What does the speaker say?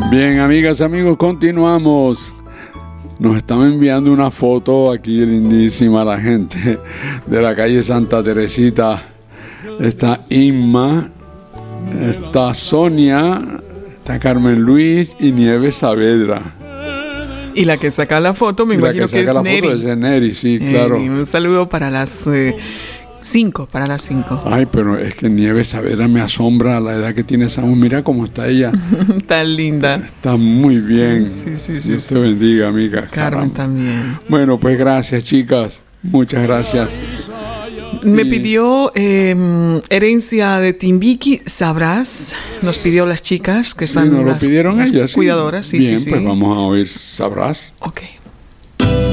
Bien, amigas, amigos, continuamos. Nos están enviando una foto aquí lindísima la gente de la calle Santa Teresita. Está Inma, está Sonia, está Carmen Luis y Nieves Saavedra. Y la que saca la foto, me imagino que es Neri. La que saca la foto es Neri, sí, claro. Un saludo para las 5, para las 5. Ay, pero es que Nieves Saavedra me asombra a la edad que tiene esa. Mira cómo está ella. Tan linda. Está muy bien. Sí. Dios te bendiga, amiga. Carmen también. Bueno, pues gracias, chicas. Muchas gracias. Me pidió herencia de Timbiqui, Sabrás. Nos pidió las chicas que están nos lo pidieron ellas, cuidadoras. Sí. Bien, pues vamos a oír Sabrás. Ok.